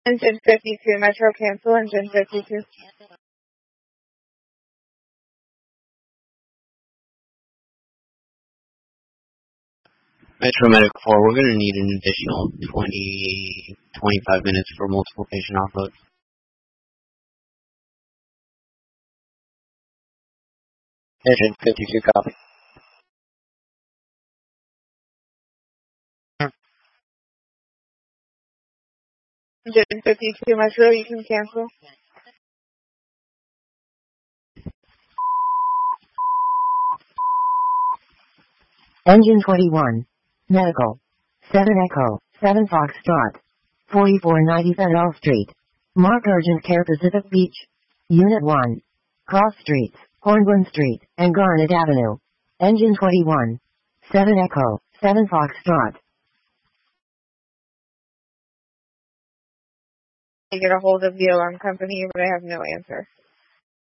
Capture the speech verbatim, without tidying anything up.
Engine fifty-two, Metro cancel, engine fifty-two. Metro Medic four, we're going to need an additional twenty, twenty-five minutes for multiple patient offloads. Engine fifty-two, copy. Engine fifty-two, Metro, you can cancel. Engine twenty-one, Medical, seven Echo, seven Foxtrot, forty-four ninety Federal Street. Mark Urgent Care Pacific Beach. Unit one. Cross Streets, Hornbourne Street, and Garnet Avenue. Engine twenty-one, seven Echo, seven Foxtrot. I get a hold of the alarm company, but I have no answer.